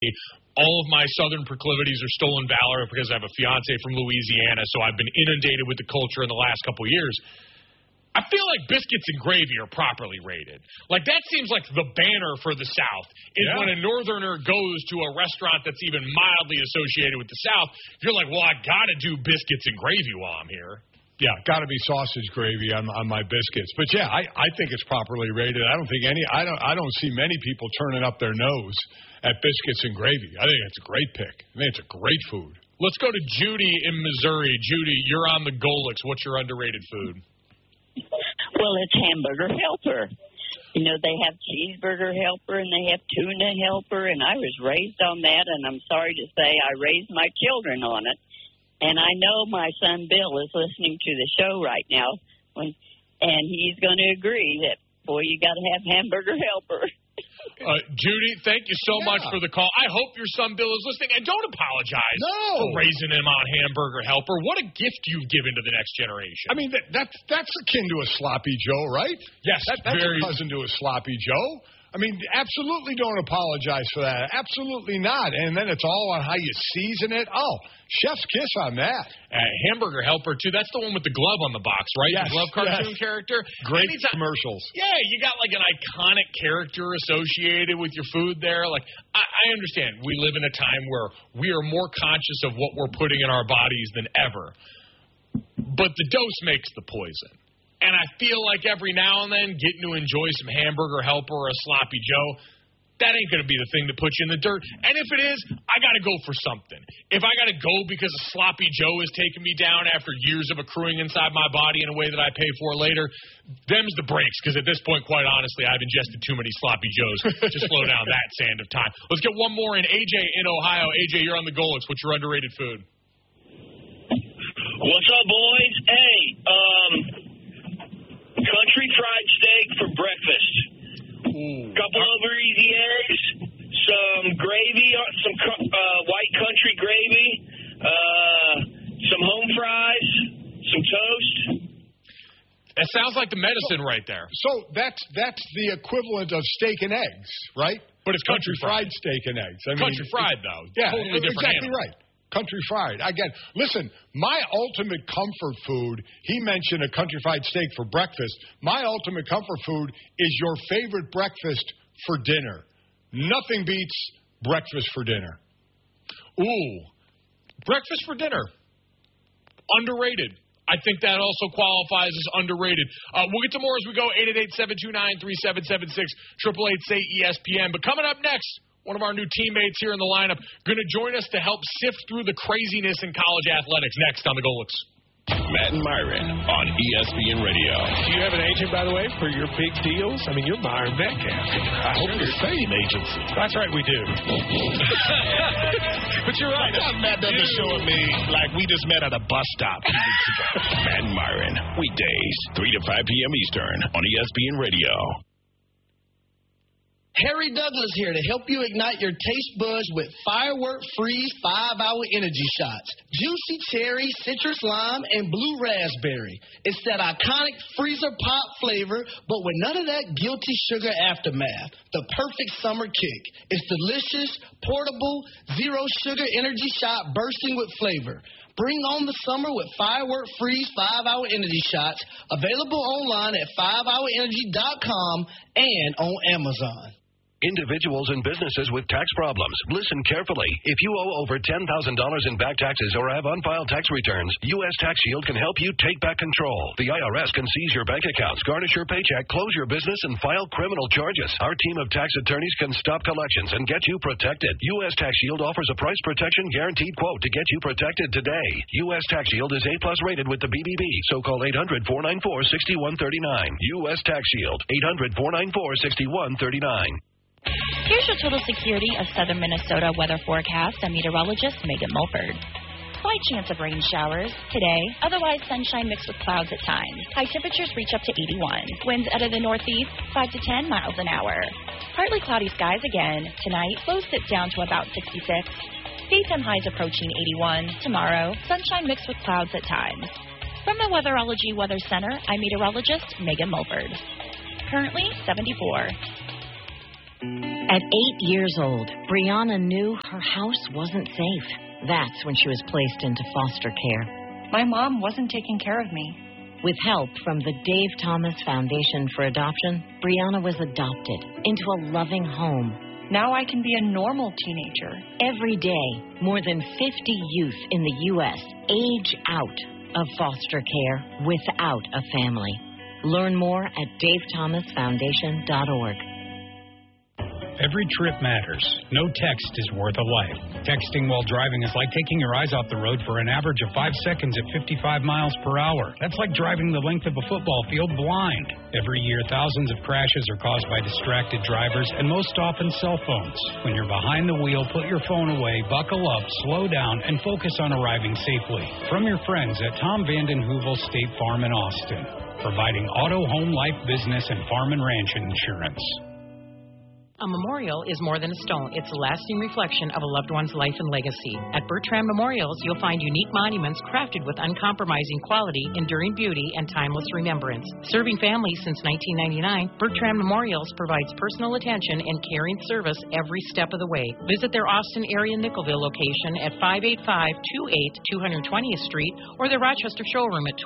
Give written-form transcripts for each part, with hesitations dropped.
All of my southern proclivities are stolen valor because I have a fiance from Louisiana, so I've been inundated with the culture in the last couple of years. I feel like biscuits and gravy are properly rated. Like, that seems like the banner for the South is when a Northerner goes to a restaurant that's even mildly associated with the South, you're like, well, I got to do biscuits and gravy while I'm here. Yeah, got to be sausage gravy on my biscuits. But, yeah, I think it's properly rated. I don't see many people turning up their nose at biscuits and gravy. I think it's a great pick. I think it's a great food. Let's go to Judy in Missouri. Judy, you're on the Golix. What's your underrated food? Well, it's Hamburger Helper. You know, they have Cheeseburger Helper and they have Tuna Helper, and I was raised on that, and I'm sorry to say I raised my children on it. And I know my son Bill is listening to the show right now, and he's going to agree that, boy, you got to have Hamburger Helper. Judy, thank you so much for the call. I hope your son Bill is listening, and don't apologize for raising him on Hamburger Helper. What a gift you've given to the next generation. I mean, that's akin to a Sloppy Joe, right? Yes, that's a cousin to a Sloppy Joe. I mean, absolutely don't apologize for that. Absolutely not. And then it's all on how you season it. Oh, chef's kiss on that. Hamburger Helper, too. That's the one with the glove on the box, right? Yes, the glove cartoon character. Great commercials. Yeah, you got like an iconic character associated with your food there. Like, I understand. We live in a time where we are more conscious of what we're putting in our bodies than ever. But the dose makes the poison. And I feel like every now and then getting to enjoy some Hamburger Helper or a Sloppy Joe, that ain't going to be the thing to put you in the dirt. And if it is, I got to go for something. If I got to go because a Sloppy Joe is taking me down after years of accruing inside my body in a way that I pay for later, them's the breaks. Because at this point, quite honestly, I've ingested too many Sloppy Joes to slow down that sand of time. Let's get one more in. AJ in Ohio. AJ, you're on the Golix. What's your underrated food? What's up, boys? Hey, country fried steak for breakfast. Couple of easy eggs, some gravy, some white country gravy, some home fries, some toast. That sounds like the medicine right there. So that's the equivalent of steak and eggs, right? But it's country fried steak and eggs. I mean, country fried, though. Yeah, totally different exactly animal. right. Country fried. Again, listen, my ultimate comfort food, he mentioned a country fried steak for breakfast. My ultimate comfort food is your favorite breakfast for dinner. Nothing beats breakfast for dinner. Ooh, breakfast for dinner. Underrated. I think that also qualifies as underrated. We'll get to more as we go. 888-729-3776, 888-SAY-ESPN. But coming up next, one of our new teammates here in the lineup, going to join us to help sift through the craziness in college athletics next on the Golix. Matt and Myron on ESPN Radio. Do you have an agent, by the way, for your big deals? I mean, you're Myron Metcalf. I hope you're the same agency. That's right, we do. But you're right. Matt doesn't show me like we just met at a bus stop 2 weeks ago. Matt and Myron, weekdays, 3 to 5 p.m. Eastern on ESPN Radio. Harry Douglas here to help you ignite your taste buds with Firework Freeze 5-Hour Energy Shots. Juicy cherry, citrus lime, and blue raspberry. It's that iconic freezer pop flavor, but with none of that guilty sugar aftermath. The perfect summer kick. It's delicious, portable, zero sugar energy shot bursting with flavor. Bring on the summer with Firework Freeze 5-Hour Energy Shots. Available online at 5hourenergy.com and on Amazon. Individuals and businesses with tax problems, listen carefully. If you owe over $10,000 in back taxes or have unfiled tax returns, U.S. Tax Shield can help you take back control. The IRS can seize your bank accounts, garnish your paycheck, close your business, and file criminal charges. Our team of tax attorneys can stop collections and get you protected. U.S. Tax Shield offers a price protection guaranteed quote to get you protected today. U.S. Tax Shield is A+ rated with the BBB, so call 800-494-6139. U.S. Tax Shield, 800-494-6139. Here's your total security of southern Minnesota weather forecast. I'm meteorologist Megan Mulford. Slight chance of rain showers today, otherwise sunshine mixed with clouds at times. High temperatures reach up to 81. Winds out of the northeast, 5 to 10 miles an hour. Partly cloudy skies again. Tonight, lows dip down to about 66. Daytime highs approaching 81. Tomorrow, sunshine mixed with clouds at times. From the Weatherology Weather Center, I'm meteorologist Megan Mulford. Currently 74. At 8 years old, Brianna knew her house wasn't safe. That's when she was placed into foster care. My mom wasn't taking care of me. With help from the Dave Thomas Foundation for Adoption, Brianna was adopted into a loving home. Now I can be a normal teenager. Every day, more than 50 youth in the U.S. age out of foster care without a family. Learn more at davethomasfoundation.org. Every trip matters. No text is worth a life. Texting while driving is like taking your eyes off the road for an average of 5 seconds at 55 miles per hour. That's like driving the length of a football field blind. Every year, thousands of crashes are caused by distracted drivers, and most often cell phones. When you're behind the wheel, put your phone away, buckle up, slow down, and focus on arriving safely. From your friends at Tom Vanden Heuvel State Farm in Austin, providing auto, home, life, business, and farm and ranch insurance. A memorial is more than a stone. It's a lasting reflection of a loved one's life and legacy. At Bertrand Memorials, you'll find unique monuments crafted with uncompromising quality, enduring beauty, and timeless remembrance. Serving families since 1999, Bertrand Memorials provides personal attention and caring service every step of the way. Visit their Austin area Nickelville location at 58528 220th Street or their Rochester showroom at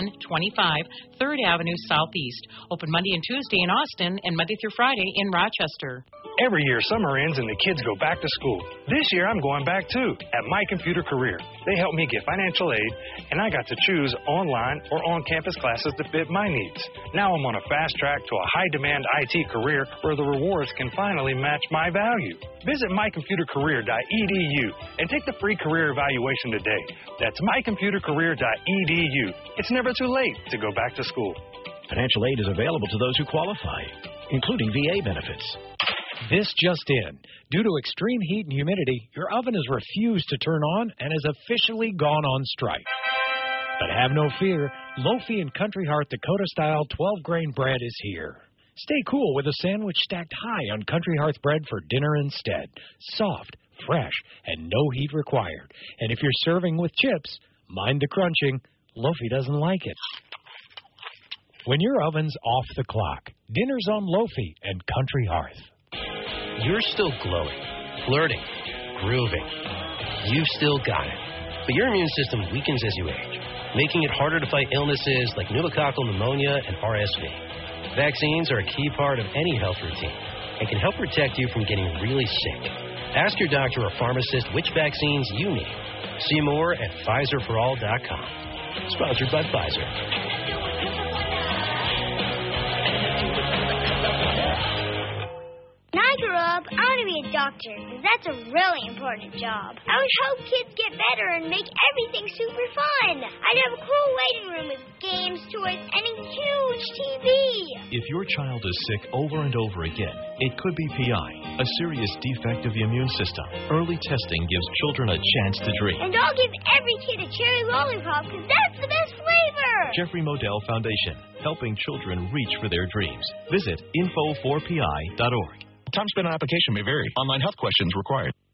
2125 3rd Avenue Southeast. Open Monday and Tuesday in Austin and Monday through Friday in Rochester. Every year, summer ends and the kids go back to school. This year, I'm going back too, at My Computer Career. They helped me get financial aid, and I got to choose online or on-campus classes to fit my needs. Now I'm on a fast track to a high-demand IT career where the rewards can finally match my value. Visit mycomputercareer.edu and take the free career evaluation today. That's mycomputercareer.edu. It's never too late to go back to school. Financial aid is available to those who qualify, including VA benefits. This just in. Due to extreme heat and humidity, your oven has refused to turn on and has officially gone on strike. But have no fear. Lofi and Country Hearth Dakota-style 12-grain bread is here. Stay cool with a sandwich stacked high on Country Hearth bread for dinner instead. Soft, fresh, and no heat required. And if you're serving with chips, mind the crunching. Lofi doesn't like it. When your oven's off the clock, dinner's on Lofi and Country Hearth. You're still glowing, flirting, grooving. You've still got it. But your immune system weakens as you age, making it harder to fight illnesses like pneumococcal pneumonia and RSV. Vaccines are a key part of any health routine and can help protect you from getting really sick. Ask your doctor or pharmacist which vaccines you need. See more at PfizerForAll.com. Sponsored by Pfizer. When I grew up, I want to be a doctor, because that's a really important job. I would help kids get better and make everything super fun. I'd have a cool waiting room with games, toys, and a huge TV. If your child is sick over and over again, it could be PI, a serious defect of the immune system. Early testing gives children a chance to dream. And I'll give every kid a cherry lollipop, because that's the best flavor. Jeffrey Modell Foundation, helping children reach for their dreams. Visit info4pi.org. Time spent on application may vary. Online health questions required.